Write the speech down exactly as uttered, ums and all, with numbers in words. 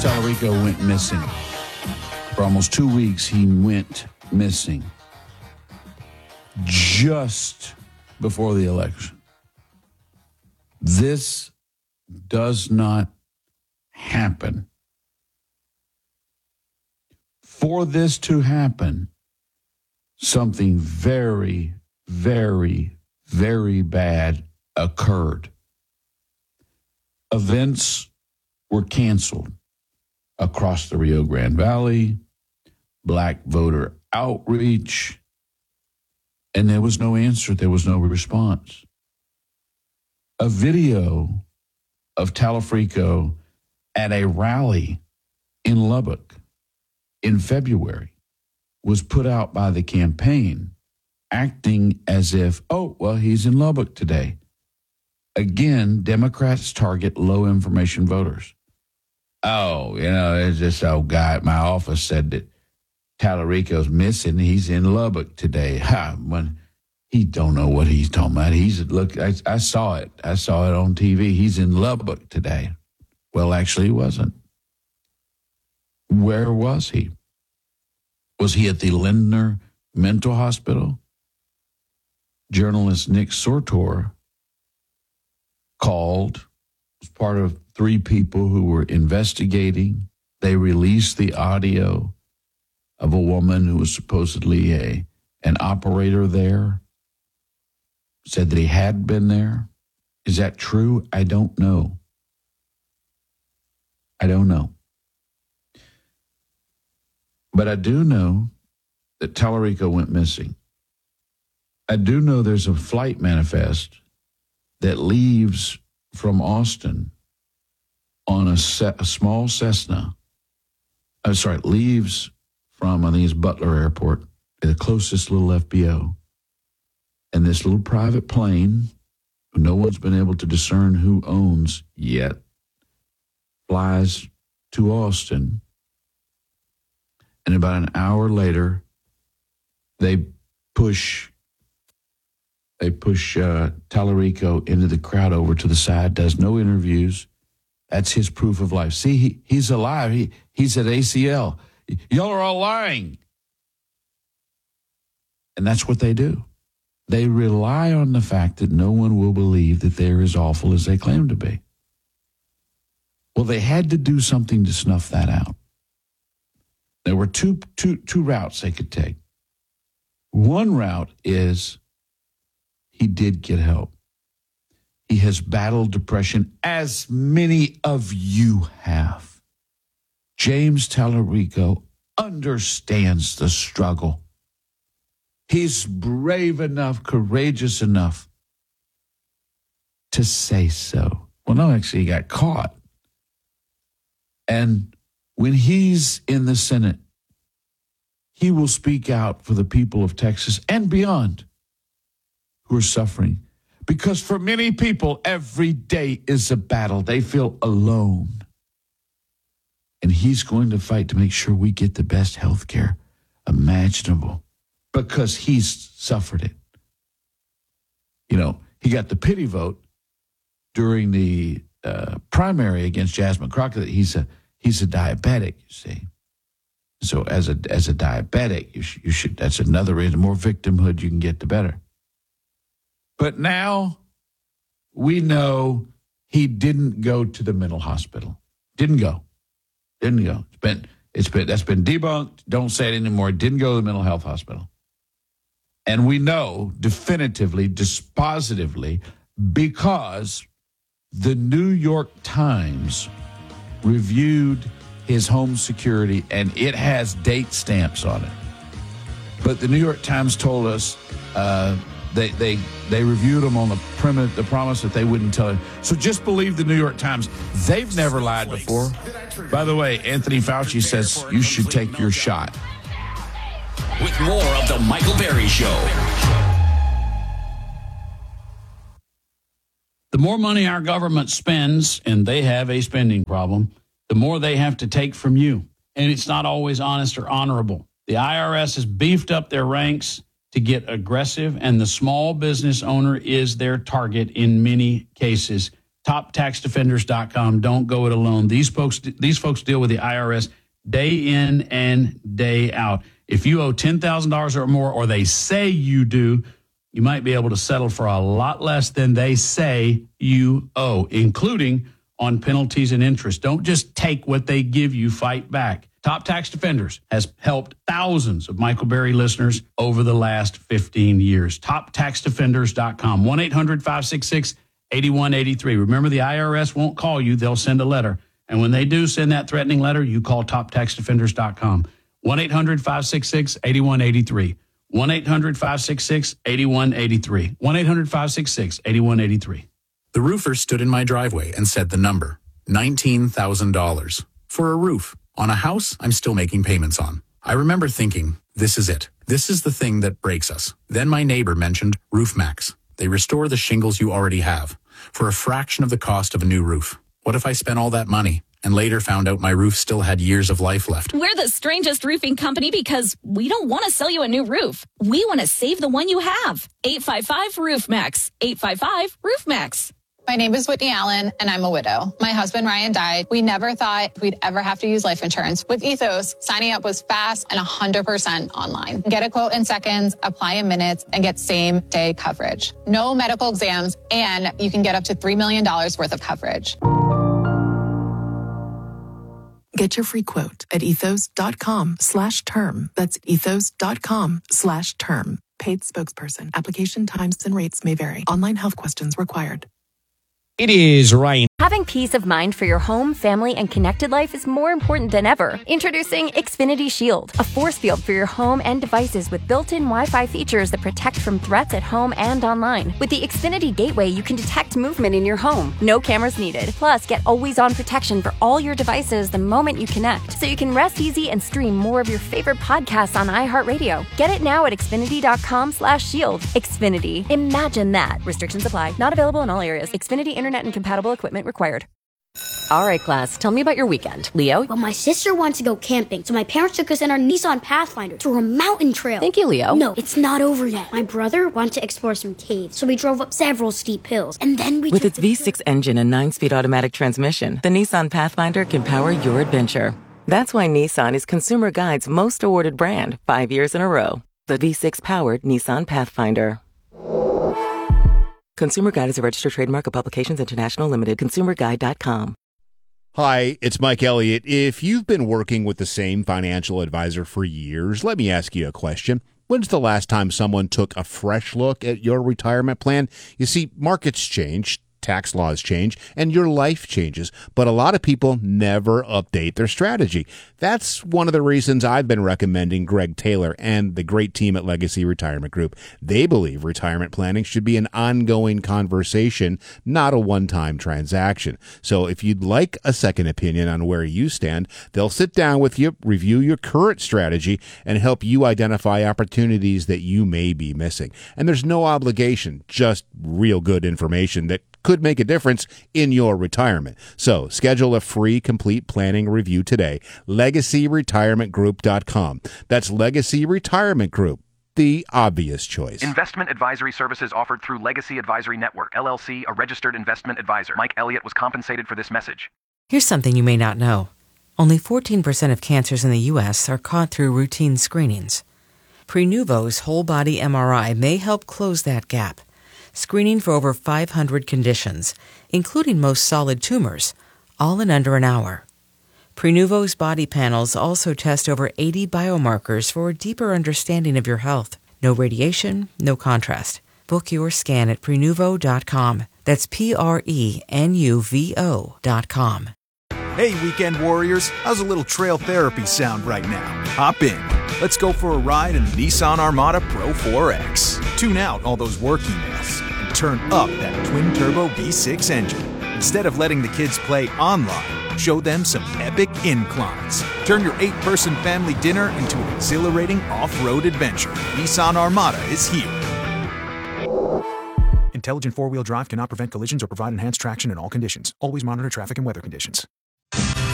Tallarico went missing. For almost two weeks, he went missing. Just before the election. This does not happen. For this to happen, something very, very, very bad occurred. Events were canceled across the Rio Grande Valley, black voter outreach, and there was no answer. There was no response. A video of Tallarico at a rally in Lubbock in February was put out by the campaign, acting as if, oh, well, he's in Lubbock today. Again, Democrats target low information voters. Oh, you know, it's this old guy at my office said that Tallarico's missing. He's in Lubbock today. Ha, when he don't know what he's talking about. He's look. I, I saw it. I saw it on T V. He's in Lubbock today. Well, actually, he wasn't. Where was he? Was he at the Lindner Mental Hospital? Journalist Nick Sortor called as part of three people who were investigating. They released the audio of a woman who was supposedly a an operator there, said that he had been there. Is that true? I don't know. I don't know. But I do know that Tallarico went missing. I do know there's a flight manifest that leaves from Austin on a, se- a small Cessna. I'm sorry, leaves from, I think it's Butler Airport, the closest little F B O. And this little private plane, who no one's been able to discern who owns yet, flies to Austin. And about an hour later, they push they push uh, Tallarico into the crowd over to the side, does no interviews. That's his proof of life. See, he, he's alive. He, he's at A C L. Y'all are all lying. And that's what they do. They rely on the fact that no one will believe that they're as awful as they claim to be. Well, they had to do something to snuff that out. There were two, two, two routes they could take. One route is he did get help. He has battled depression, as many of you have. James Tallarico understands the struggle. He's brave enough, courageous enough to say so. Well, no, actually, he got caught. And when he's in the Senate, he will speak out for the people of Texas and beyond who are suffering. Because for many people, every day is a battle. They feel alone. And he's going to fight to make sure we get the best health care imaginable because he's suffered it. You know, he got the pity vote during the uh, primary against Jasmine Crockett. He's a he's a diabetic, you see. So as a as a diabetic, you, sh- you should. That's another reason. The more victimhood you can get, the better. But now we know he didn't go to the mental hospital. Didn't go. Didn't go. It's been it's been that's been debunked. Don't say it anymore. Didn't go to the mental health hospital. And we know definitively, dispositively, because the New York Times reviewed his home security, and it has date stamps on it. But the New York Times told us uh, they they they reviewed him on the premise, the promise that they wouldn't tell him. So just believe the New York Times. They've never lied before. By the way, Anthony Fauci says you should take your shot. With more of the Michael Berry Show. The more money our government spends, and they have a spending problem, the more they have to take from you. And it's not always honest or honorable. The I R S has beefed up their ranks to get aggressive, and the small business owner is their target in many cases. top tax defenders dot com. Don't go it alone. These folks, these folks deal with the I R S day in and day out. If you owe ten thousand dollars or more, or they say you do, you might be able to settle for a lot less than they say you owe, including on penalties and interest. Don't just take what they give you, fight back. Top Tax Defenders has helped thousands of Michael Berry listeners over the last fifteen years. top tax defenders dot com, one eight hundred five six six eight one eight three. Remember, the I R S won't call you. They'll send a letter. And when they do send that threatening letter, you call top tax defenders dot com, one eight hundred five six six eight one eight three, one eight hundred five six six eight one eight three, one eight hundred five six six eight one eight three. The roofer stood in my driveway and said the number, nineteen thousand dollars, for a roof on a house I'm still making payments on. I remember thinking, this is it. This is the thing that breaks us. Then my neighbor mentioned RoofMax. They restore the shingles you already have for a fraction of the cost of a new roof. What if I spent all that money and later found out my roof still had years of life left? We're the strangest roofing company because we don't want to sell you a new roof. We want to save the one you have. eight five five roof max, eight five five roof max. My name is Whitney Allen, and I'm a widow. My husband, Ryan, died. We never thought we'd ever have to use life insurance. With Ethos, signing up was fast and one hundred percent online. Get a quote in seconds, apply in minutes, and get same-day coverage. No medical exams, and you can get up to three million dollars worth of coverage. Get your free quote at ethos.com slash term. That's ethos.com slash term. Paid spokesperson. Application times and rates may vary. Online health questions required. It is Ryan. Having peace of mind for your home, family, and connected life is more important than ever. Introducing Xfinity Shield, a force field for your home and devices with built-in Wi-Fi features that protect from threats at home and online. With the Xfinity Gateway, you can detect movement in your home. No cameras needed. Plus, get always-on protection for all your devices the moment you connect, so you can rest easy and stream more of your favorite podcasts on iHeartRadio. Get it now at xfinity.com slash shield. Xfinity. Imagine that. Restrictions apply. Not available in all areas. Xfinity Internet and compatible equipment required. All right, class, tell me about your weekend. Leo? Well, my sister wants to go camping, so my parents took us in our Nissan Pathfinder through a mountain trail. Thank you, Leo. No, it's not over yet. My brother wanted to explore some caves, so we drove up several steep hills, and then we With its V six engine and nine-speed automatic transmission, the Nissan Pathfinder can power your adventure. That's why Nissan is Consumer Guide's most awarded brand five years in a row. The V six-powered Nissan Pathfinder. Consumer Guide is a registered trademark of Publications International Limited. consumer guide dot com. Hi, it's Mike Elliott. If you've been working with the same financial advisor for years, let me ask you a question. When's the last time someone took a fresh look at your retirement plan? You see, markets change, tax laws change, and your life changes, but a lot of people never update their strategy. That's one of the reasons I've been recommending Greg Taylor and the great team at Legacy Retirement Group. They believe retirement planning should be an ongoing conversation, not a one-time transaction. So if you'd like a second opinion on where you stand, they'll sit down with you, review your current strategy, and help you identify opportunities that you may be missing. And there's no obligation, just real good information that could make a difference in your retirement. So schedule a free complete planning review today. legacy retirement group dot com. That's Legacy Retirement Group, the obvious choice. Investment advisory services offered through Legacy Advisory Network, L L C, a registered investment advisor. Mike Elliott was compensated for this message. Here's something you may not know. Only fourteen percent of cancers in the U S are caught through routine screenings. Prenuvo's whole body M R I may help close that gap, screening for over five hundred conditions, including most solid tumors, all in under an hour. Prenuvo's body panels also test over eighty biomarkers for a deeper understanding of your health. No radiation, no contrast. Book your scan at prenuvo dot com. That's P R E N U V O dot com. Hey, weekend warriors, how's a little trail therapy sound right now? Hop in. Let's go for a ride in the Nissan Armada Pro four X. Tune out all those work emails and turn up that twin-turbo V six engine. Instead of letting the kids play online, show them some epic inclines. Turn your eight-person family dinner into an exhilarating off-road adventure. Nissan Armada is here. Intelligent four-wheel drive cannot prevent collisions or provide enhanced traction in all conditions. Always monitor traffic and weather conditions.